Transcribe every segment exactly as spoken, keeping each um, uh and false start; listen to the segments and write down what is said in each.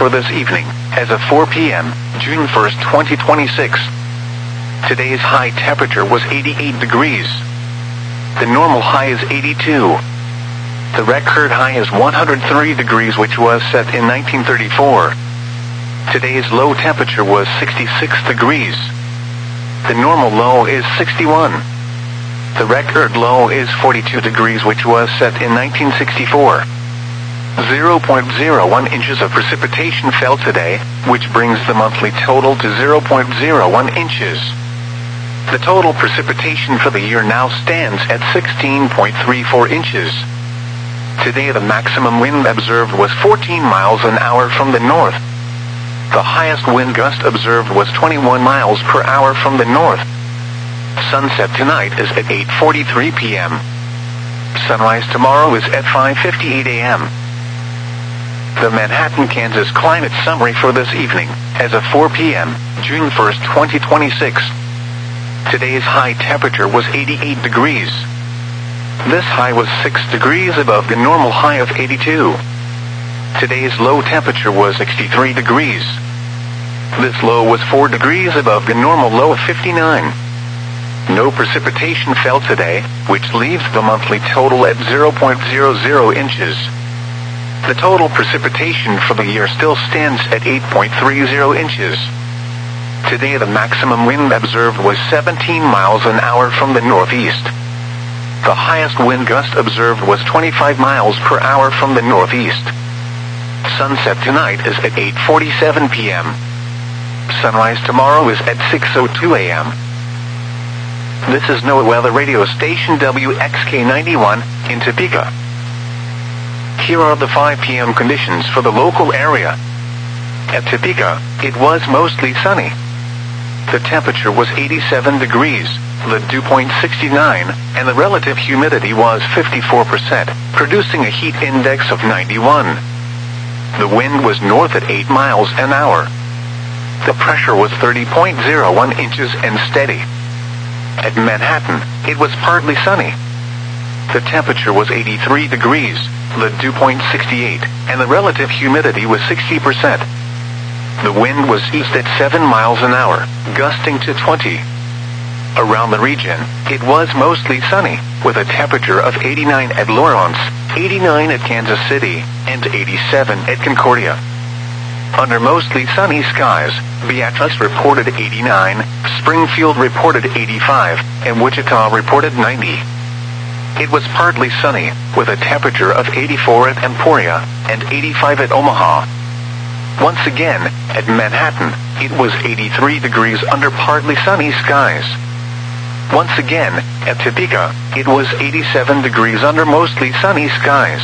for this evening, as of four p m, June first, twenty twenty-six. Today's high temperature was eighty-eight degrees. The normal high is eighty-two. The record high is one hundred three degrees, which was set in nineteen thirty-four. Today's low temperature was sixty-six degrees. The normal low is sixty-one. The record low is forty-two degrees, which was set in nineteen sixty-four. zero point zero one inches of precipitation fell today, which brings the monthly total to zero point zero one inches. The total precipitation for the year now stands at sixteen point three four inches. Today the maximum wind observed was fourteen miles an hour from the north. The highest wind gust observed was twenty-one miles per hour from the north. Sunset tonight is at eight forty-three p m Sunrise tomorrow is at five fifty-eight a m The Manhattan, Kansas climate summary for this evening, as of four p m, June first, twenty twenty-six. Today's high temperature was eighty-eight degrees. This high was six degrees above the normal high of eighty-two. Today's low temperature was sixty-three degrees. This low was four degrees above the normal low of fifty-nine. No precipitation fell today, which leaves the monthly total at zero point zero zero inches. The total precipitation for the year still stands at eight point three zero inches. Today the maximum wind observed was seventeen miles an hour from the northeast. The highest wind gust observed was twenty-five miles per hour from the northeast. Sunset tonight is at eight forty-seven p m Sunrise tomorrow is at six oh two a m This is NOAA Weather Radio Station W X K ninety-one in Topeka. Here are the five p m conditions for the local area. At Topeka, it was mostly sunny. The temperature was eighty-seven degrees, the dew point sixty-nine, and the relative humidity was fifty-four percent, producing a heat index of ninety-one. The wind was north at eight miles an hour. The pressure was thirty point zero one inches and steady. At Manhattan, it was partly sunny. The temperature was eighty-three degrees, the dew point sixty-eight, and the relative humidity was sixty percent. The wind was east at seven miles an hour, gusting to twenty. Around the region, it was mostly sunny, with a temperature of eighty-nine at Lawrence, eighty-nine at Kansas City, and eighty-seven at Concordia. Under mostly sunny skies, Beatrice reported eighty-nine, Springfield reported eighty-five, and Wichita reported ninety. It was partly sunny, with a temperature of eighty-four at Emporia, and eighty-five at Omaha. Once again, at Manhattan, it was eighty-three degrees under partly sunny skies. Once again, at Topeka, it was eighty-seven degrees under mostly sunny skies.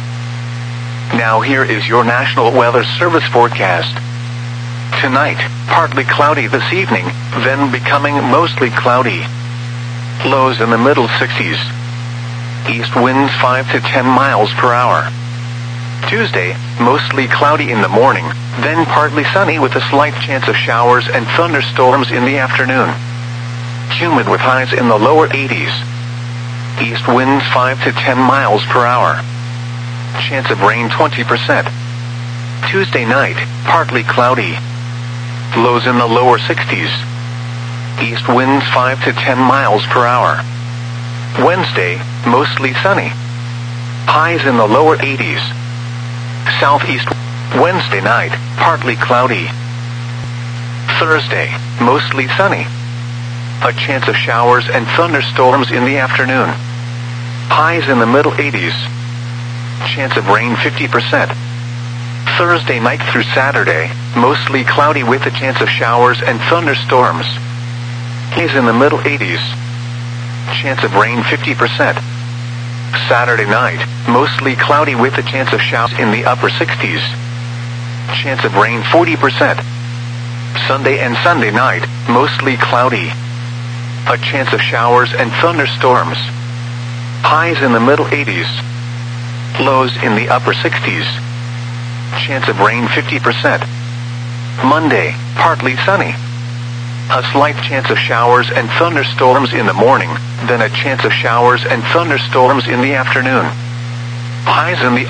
Now here is your National Weather Service forecast. Tonight, partly cloudy this evening, then becoming mostly cloudy. Lows in the middle sixties. East winds five to ten miles per hour. Tuesday, mostly cloudy in the morning, then partly sunny with a slight chance of showers and thunderstorms in the afternoon. Humid with highs in the lower eighties. East winds five to ten miles per hour. Chance of rain twenty percent. Tuesday night, partly cloudy. Lows in the lower sixties. East winds five to ten miles per hour. Wednesday, mostly sunny. Highs in the lower eighties. Southeast, Wednesday night, partly cloudy. Thursday, mostly sunny. A chance of showers and thunderstorms in the afternoon. Highs in the middle eighties. Chance of rain fifty percent. Thursday night through Saturday, mostly cloudy with a chance of showers and thunderstorms. Highs in the middle eighties. Chance of rain fifty percent. Saturday night, mostly cloudy with a chance of showers in the upper sixties. Chance of rain forty percent. Sunday and Sunday night, mostly cloudy. A chance of showers and thunderstorms. Highs in the middle eighties. Lows in the upper sixties. Chance of rain fifty percent. Monday, partly sunny. A slight chance of showers and thunderstorms in the morning, then a chance of showers and thunderstorms in the afternoon. Highs in the